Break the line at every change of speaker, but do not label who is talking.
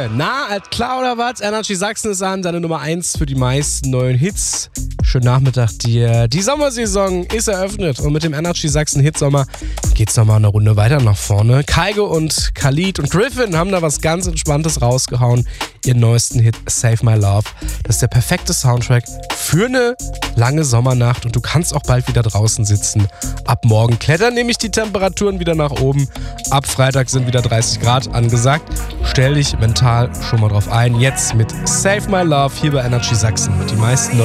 Leute, na, klar oder was? Energy Sachsen ist an, deine Nummer 1 für die meisten neuen Hits. Schönen Nachmittag dir. Die Sommersaison ist eröffnet und mit dem Energy Sachsen Hitsommer geht's nochmal eine Runde weiter nach vorne. Kaigo und Khalid und Griffin haben da was ganz Entspanntes rausgehauen. Ihren neuesten Hit Save My Love. Das ist der perfekte Soundtrack für eine lange Sommernacht und du kannst auch bald wieder draußen sitzen. Ab morgen klettern nämlich die Temperaturen wieder nach oben. Ab Freitag sind wieder 30 Grad angesagt. Stell dich mental schon mal drauf ein. Jetzt mit Save My Love hier bei Energy Sachsen. Die meisten